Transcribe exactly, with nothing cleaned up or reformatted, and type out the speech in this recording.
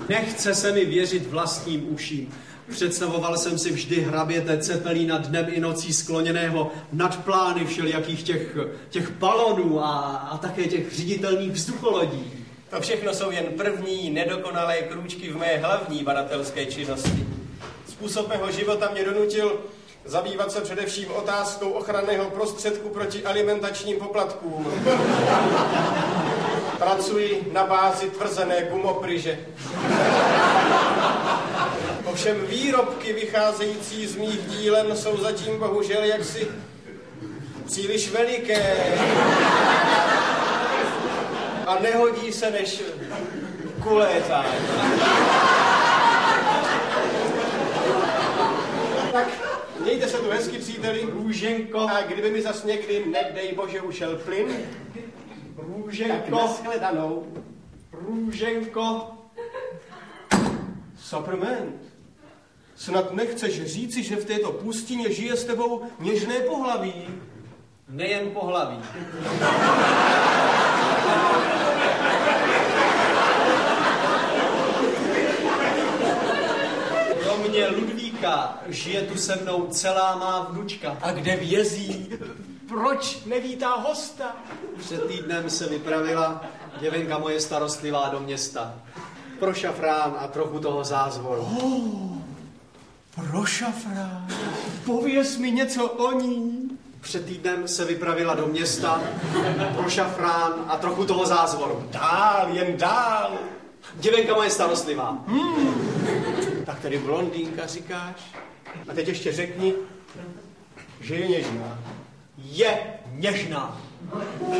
Nechce se mi věřit vlastním uším. Představoval jsem si vždy hraběte Cepelína dnem i nocí skloněného nad plány všelijakých těch, těch balonů a, a také těch ředitelných vzducholodí. To všechno jsou jen první nedokonalé krůčky v mé hlavní badatelské činnosti. Způsob mého života mě donutil zabývat se především otázkou ochranného prostředku proti alimentačním poplatkům. Pracuji na bázi tvrzené gumopryže. Ovšem výrobky vycházející z mých dílen jsou zatím bohužel jaksi příliš veliké a nehodí se než kulétání. Tak, mějte se tu hezky, příteli. Růženko. A kdyby mi zas někdy, nedej bože, ušel plyn, Růženko. tak nashledanou. Růženko. Saprament. Snad nechceš říci, že v této pustině žije s tebou něžné pohlaví? Nejen pohlaví. Kromě Ludvíka žije tu se mnou celá má vnučka. A kde vězí? Proč nevítá hosta? Před týdnem se vypravila děvenka moje starostlivá do města. Pro šafrán a trochu toho zázvoru. Oh, pro šafrán. Pověz mi něco o ní. Před týdnem se vypravila do města pro šafrán a trochu toho zázvoru. Dál, jen dál. Děvenka moje starostlivá. Hmm. Tak tedy blondýnka říkáš? A teď ještě řekni, že je něžná. Je něžná.